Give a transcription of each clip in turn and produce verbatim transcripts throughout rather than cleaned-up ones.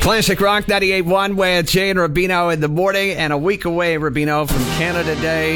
Classic Rock ninety-eight point one with Jay and Rubino in the morning, and a week away, Rubino, from Canada Day.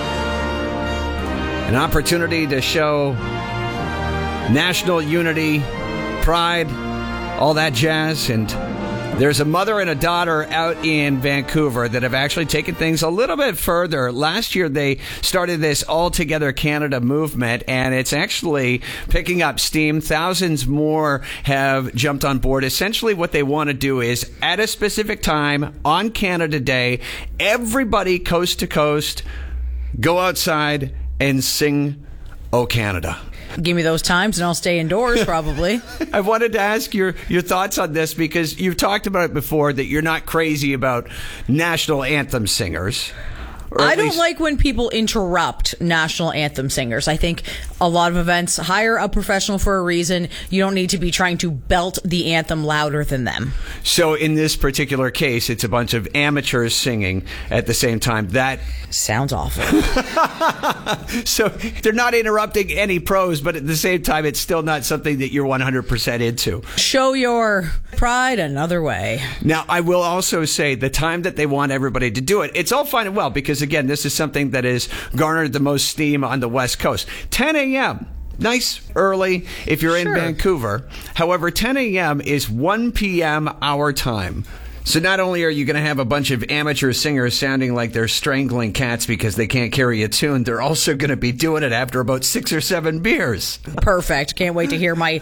An opportunity to show national unity, pride, all that jazz. And there's a mother and a daughter out in Vancouver that have actually taken things a little bit further. Last year, they started this All Together Canada movement, and it's actually picking up steam. Thousands more have jumped on board. Essentially, what they want to do is, at a specific time on Canada Day, everybody coast to coast go outside and sing "O Canada." Give me those times and I'll stay indoors, probably. I wanted to ask your, your thoughts on this because you've talked about it before, that you're not crazy about national anthem singers. I don't least- like when people interrupt national anthem singers. I think a lot of events hire a professional for a reason. You don't need to be trying to belt the anthem louder than them. So in this particular case, it's a bunch of amateurs singing at the same time. That sounds awful. So they're not interrupting any pros, but at the same time, it's still not something that you're one hundred percent into. Show your pride another way. Now, I will also say the time that they want everybody to do it, it's all fine and well, because again, this is something that has garnered the most steam on the West Coast. ten a.m. Nice early if you're Sure. in Vancouver. However, ten a.m. is one p.m. our time. So not only are you going to have a bunch of amateur singers sounding like they're strangling cats because they can't carry a tune, they're also going to be doing it after about six or seven beers. Perfect. Can't wait to hear my